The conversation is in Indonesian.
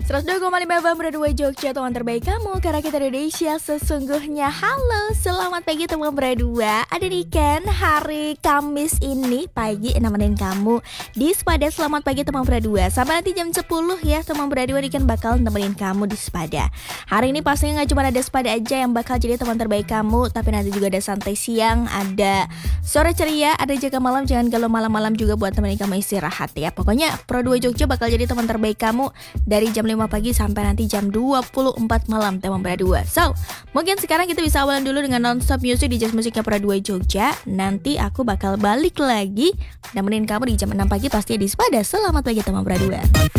102,5 FM Broadway Jogja, teman terbaik kamu, karena kita Indonesia sesungguhnya. Halo, selamat pagi teman berdua. Ada nih kan hari Kamis ini pagi nemenin kamu di Sepada. Selamat pagi teman berdua. Sampai nanti jam 10 ya teman berdua, nih kan bakal nemenin kamu di Sepada. Hari ini pastinya gak cuma ada Sepada aja yang bakal jadi teman terbaik kamu, tapi nanti juga ada santai siang, ada sore ceria, ada jaga malam. Jangan galau malam-malam juga buat temenin kamu istirahat ya. Pokoknya Broadway Jogja bakal jadi teman terbaik kamu dari jam 5 pagi sampai nanti jam 24 malam teman berdua. So, mungkin sekarang kita bisa awalan dulu dengan non-stop music di Jazz Musiknya Broadway Jogja. Nanti aku bakal balik lagi nemenin kamu di jam 6 pagi pasti di Sepada. Selamat pagi teman berdua.